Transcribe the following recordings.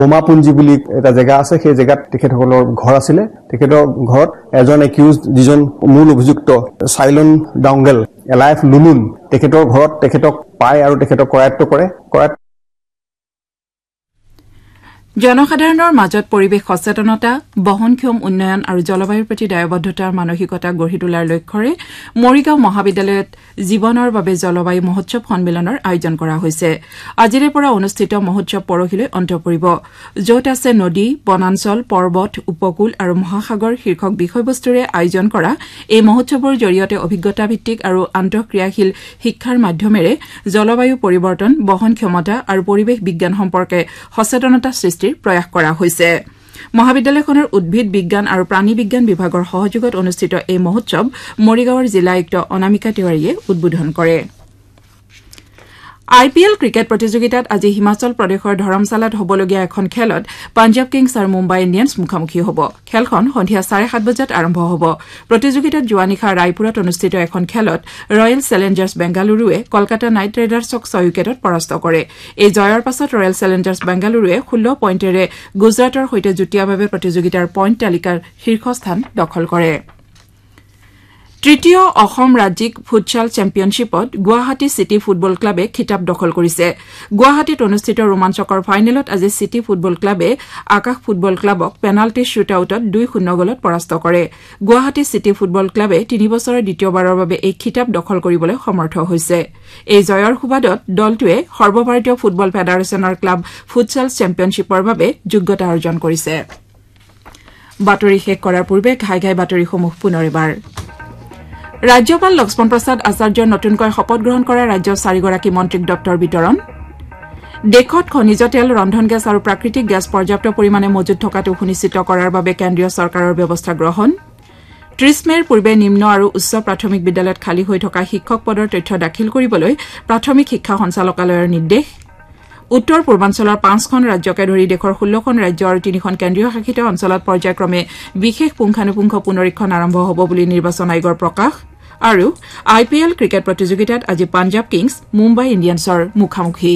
বোমাপুঞ্জি বুলি এটা জেগা আছে সেই জেগাত তেখেতসকলৰ ঘৰ আছিলে তেখেতৰ ঘৰত এজন একিউজ যিজন মূল অভিযুক্ত চাইলন ডাংগেল এলাইফ লুলুন তেখেতৰ ঘৰত তেখেতক পায় আৰু তেখেতক কৰায়ত্ব কৰে জনসাধাৰণৰ মাজত পৰিৱেশ সচেতনতা বহনক্ষম উন্নয়ন আৰু জলবায়ুৰ প্ৰতি দায়বদ্ধতাৰ মানসিকতা গঢ়ি তোলাৰ লক্ষ্যৰে মৰিগাঁও মহাবিদ্যালয়ত জীৱনৰ বাবে জলবায়ু মহোৎসৱ সন্মিলনৰ আয়োজন কৰা হৈছে আজিৰে পৰা অনুষ্ঠিত মহোৎসৱ পৰহিলৈ অন্ত পৰিব য'ত আছে নদী বনাঞ্চল পৰ্বত উপকূল আৰু মহাসাগৰ শীৰ্ষক বিষয়বস্তুৰে আয়োজন কৰা এই মহোৎসৱৰ জৰিয়তে অভিজ্ঞতা ভিত্তিক আৰু আন্তঃক্ৰিয়াশীল শিক্ষাৰ মাধ্যমেৰে জলবায়ু পৰিৱৰ্তন বহন ক্ষমতা আৰু পৰিৱেশ বিজ্ঞান সম্পৰ্কে সচেতনতা সৃষ্টিৰ প্ৰয়াস কৰা হৈছে মহাবিদ্যালয়খনৰ উদ্ভিদ বিজ্ঞান আৰু প্ৰাণী বিজ্ঞান বিভাগৰ সহযোগত অনুষ্ঠিত এই মহোৎসৱ মৰিগাঁৱৰ জিলা আয়ুক্ত অনামিকা তিৱাৰীয়ে উদ্বোধন কৰে IPL ক্ৰিকেট প্ৰতিযোগিতাত আজি হিমাচল প্ৰদেশৰ ধৰমশালাত হ'বলগীয়া এখন খেলত পাঞ্জাব কিংছ আৰু মুম্বাই ইণ্ডিয়ান্স মুখামুখি হ'ব খেলখন সন্ধিয়া 7:30 বজাত আৰম্ভ হ'ব প্ৰতিযোগিতাত যোৱা নিশা ৰায়পুৰত অনুষ্ঠিত এখন খেলত ৰয়েল চেলেঞ্জাৰ্ছ বেংগালুৰুৱে কলকাতা নাইট ৰাইডাৰ্ছক 6 উইকেটত পৰাস্ত কৰে এই জয়ৰ পাছত ৰয়েল চেলেঞ্জাৰ্ছ বেংগালুৰুৱে 16 পইণ্টেৰে গুজৰাটৰ সৈতে যুটীয়াভাৱে প্ৰতিযোগিতাৰ পইণ্ট তালিকাৰ শীৰ্ষস্থান দখল কৰে তৃতীয় অসম ৰাজ্যিক ফুটছাল চেম্পিয়নশ্বিপত গুৱাহাটী চিটি ফুটবল ক্লাবে খিতাপ দখল কৰিছে গুৱাহাটীত অনুষ্ঠিত ৰোমাঞ্চকৰ ফাইনেলত আজি চিটি ফুটবল ক্লাবে আকাশ ফুটবল ক্লাবক পেনাল্টি শ্বুটআউটত 2-0 গলত পৰাস্ত কৰে গুৱাহাটী চিটি ফুটবল ক্লাবে 3 বছৰৰ দ্বিতীয়বাৰৰ বাবে এই খিতাপ দখল কৰিবলৈ সমৰ্থ হৈছে এই জয়ৰ সুবাদত দলটোৱে সৰ্বভাৰতীয় ফুটবল ফেডাৰেশ্যনৰ ক্লাব ফুটছাল চেম্পিয়নশ্বিপৰ বাবে যোগ্যতা অৰ্জন কৰিছে বাতৰি শেষ কৰাৰ পূৰ্বে ঘাই বাতৰিসমূহ পুনৰ এবাৰ ৰাজ্যপাল লক্ষ্মণ প্ৰসাদ আচাৰ্যৰ নতুনকৈ শপত গ্ৰহণ কৰা ৰাজ্যৰ 4গৰাকী মন্ত্ৰীক দপ্তৰ বিতৰণ দেশত খনিজ তেল ৰন্ধন গেছ আৰু প্ৰাকৃতিক গেছ পৰ্যাপ্ত পৰিমাণে মজুত থকাটো সুনিশ্চিত কৰাৰ বাবে কেন্দ্ৰীয় চৰকাৰৰ ব্যৱস্থা গ্ৰহণ 30 মেৰ পূৰ্বে নিম্ন আৰু উচ্চ প্ৰাথমিক বিদ্যালয়ত খালী হৈ থকা শিক্ষক পদৰ তথ্য দাখিল কৰিবলৈ প্ৰাথমিক শিক্ষা সঞ্চালকালয়ৰ নিৰ্দেশ উত্তৰ পূৰ্বাঞ্চলৰ 5খন ৰাজ্যকে ধৰি দেশৰ 16খন ৰাজ্য আৰু 3খন কেন্দ্ৰীয় শাসিত অঞ্চলত পৰ্যায়ক্ৰমে বিশেষ পুংখানুপুংখ পুনৰীক্ষণ আৰম্ভ হ'ব বুলি নিৰ্বাচন আয়োগৰ প্ৰকাশ আৰু IPL ক্ৰিকেট প্ৰতিযোগিতাত আজি পাঞ্জাব কিংছ মুম্বাই ইণ্ডিয়ান্সৰ মুখামুখি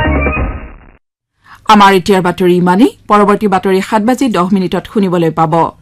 আমাৰ এতিয়াৰ বাতৰি ইমানেই পৰৱৰ্তী বাতৰি 7:10 শুনিবলৈ পাব